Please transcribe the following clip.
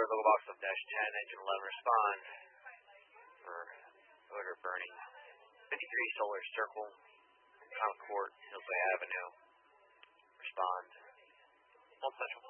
local box of dash 10, engine 11, respond for odor burning. 53 Solar Circle, Concord, Hillsway Avenue. Respond. All Central.